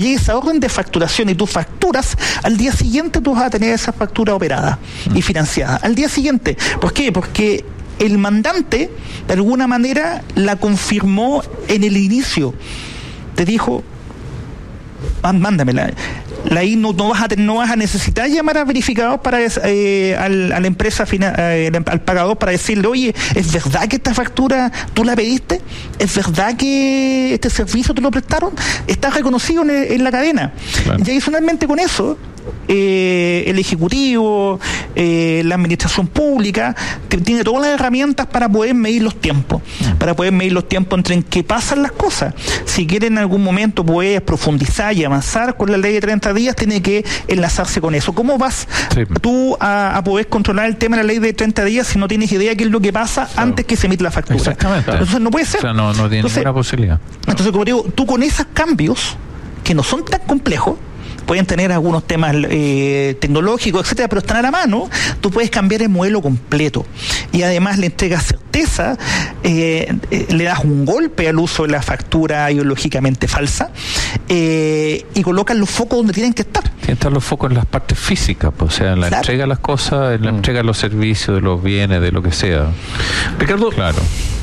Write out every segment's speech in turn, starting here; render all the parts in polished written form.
llegue esa orden de facturación y tú facturas, al día siguiente tú vas a tener esa factura operada y financiada. Al día siguiente. ¿Por qué? Porque el mandante, de alguna manera, la confirmó en el inicio. Te dijo, mándamela. Ahí no vas a necesitar llamar a verificador para a la empresa al pagador para decirle, oye, ¿es verdad que esta factura tú la pediste? ¿Es verdad que este servicio te lo prestaron? Está reconocido en la cadena. Claro. Y adicionalmente con eso, el ejecutivo, la administración pública tiene todas las herramientas para poder medir los tiempos, entre en qué pasan las cosas. Si quieren en algún momento poder profundizar y avanzar con la ley de 30 días, tiene que enlazarse con eso. ¿Cómo vas tú a poder controlar el tema de la ley de 30 días si no tienes idea de qué es lo que pasa antes que se emite la factura? Exactamente. Entonces no puede ser. O sea, no tiene ninguna posibilidad. Entonces, como digo, tú con esos cambios, que no son tan complejos, pueden tener algunos temas tecnológicos, etcétera, pero están a la mano, tú puedes cambiar el modelo completo. Y además le entregas certeza, le das un golpe al uso de la factura ideológicamente falsa, y colocas los focos donde tienen que estar. Tienen que estar los focos en las partes físicas, pues, o sea, en la entrega de las cosas, en la entrega de los servicios, de los bienes, de lo que sea. Ricardo, claro.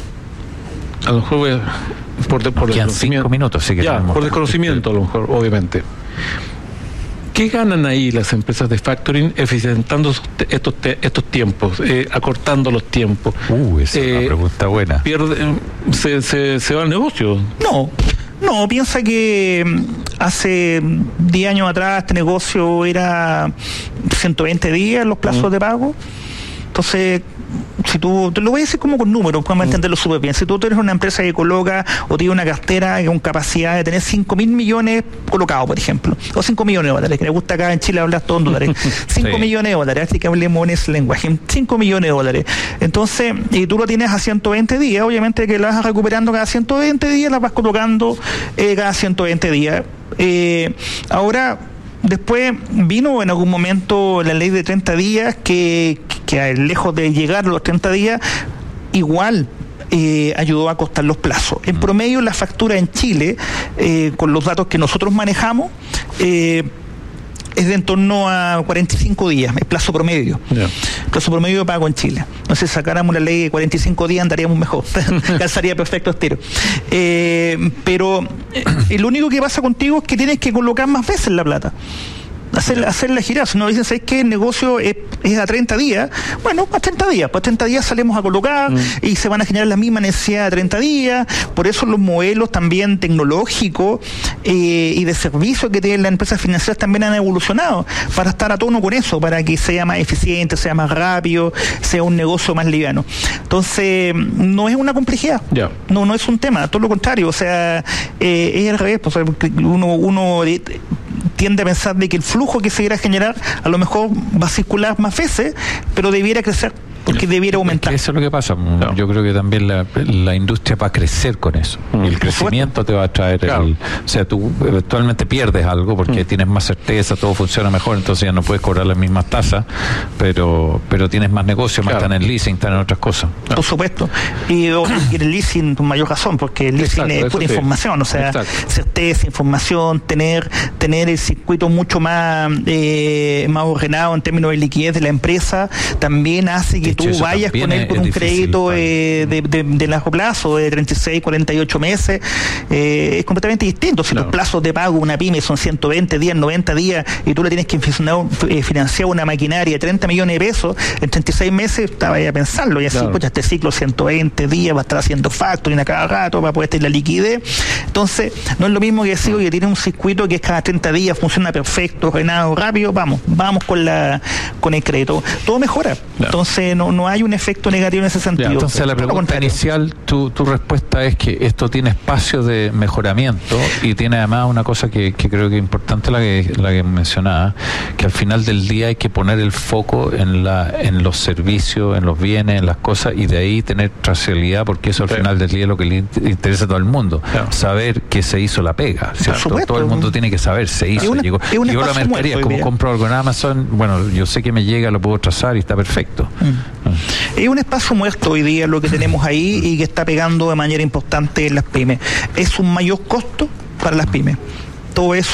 A lo mejor voy a, por quedan 5 minutos, sí que ya, por desconocimiento, a lo mejor, obviamente. ¿Qué ganan ahí las empresas de factoring eficientando estos tiempos, acortando los tiempos? Esa es una pregunta buena. ¿Se va el negocio? No, piensa que hace 10 años atrás este negocio era 120 días los plazos de pago. Entonces, si tú, te lo voy a decir como con números, para entenderlo súper bien. Si tú eres una empresa que coloca o tiene una cartera con capacidad de tener 5.000 millones colocados, por ejemplo, o 5 millones de dólares, que le gusta acá en Chile hablar todo en dólares, 5 millones de dólares, así que hablemos en ese lenguaje, 5 millones de dólares. Entonces, y tú lo tienes a 120 días, obviamente que la vas recuperando cada 120 días, la vas colocando cada 120 días. Ahora, después vino en algún momento la ley de 30 días que lejos de llegar a los 30 días, igual ayudó a acostar los plazos. En promedio, la factura en Chile, con los datos que nosotros manejamos, es de en torno a 45 días, el plazo promedio. Yeah. Plazo promedio de pago en Chile. No sé, si sacáramos la ley de 45 días andaríamos mejor, calzaría perfecto estilo. Pero lo único que pasa contigo es que tienes que colocar más veces la plata. Hacerla girar. Si no dicen, ¿sabes qué? El negocio es a 30 días. Bueno, a 30 días. Pues a 30 días salimos a colocar y se van a generar la misma necesidad de 30 días. Por eso los modelos también tecnológicos y de servicio que tienen las empresas financieras también han evolucionado para estar a tono con eso, para que sea más eficiente, sea más rápido, sea un negocio más liviano. Entonces, no es una complejidad. Yeah. No es un tema, todo lo contrario. O sea, es al revés. Pues, uno tiende a pensar de que el flujo que se quiera generar a lo mejor va a circular más veces, pero debiera crecer, porque debiera aumentar. Eso es lo que pasa. Claro. Yo creo que también la industria va a crecer con eso. Y el crecimiento te va a traer o sea, tú eventualmente pierdes algo porque tienes más certeza, todo funciona mejor, entonces ya no puedes cobrar las mismas tasas, pero tienes más negocio, más están en leasing, están en otras cosas. Por supuesto. Y el leasing con mayor razón, porque el leasing es pura información, o sea, certeza, información, tener el circuito mucho más ordenado en términos de liquidez de la empresa, también hace que tú vayas con él con un crédito de largo plazo, de 36, 48 meses, es completamente distinto. Si los plazos de pago de una pyme son 120 días, 90 días, y tú le tienes que financiar una maquinaria de 30 millones de pesos, en 36 meses estaba ya a pensarlo, y así, pues este ciclo 120 días va a estar haciendo factoring a cada rato para poder tener la liquidez. Entonces, no es lo mismo que decir que tiene un circuito que es cada 30 días, funciona perfecto, ordenado, rápido, vamos con el crédito. Todo mejora. Entonces, no hay un efecto negativo en ese sentido. Entonces, la pregunta inicial, tu respuesta es que esto tiene espacio de mejoramiento y tiene además una cosa que creo que es importante, la que mencionaba, que al final del día hay que poner el foco en los servicios, en los bienes, en las cosas, y de ahí tener trazabilidad, porque eso al final del día es lo que le interesa a todo el mundo. Saber que se hizo la pega, ¿cierto? Todo el mundo tiene que saber, se hizo, llegó la mercadería, como compro algo en Amazon, bueno, yo sé que me llega, lo puedo trazar y está perfecto. Es un espacio muerto hoy día lo que tenemos ahí y que está pegando de manera importante en las pymes. Es un mayor costo para las pymes. Todo eso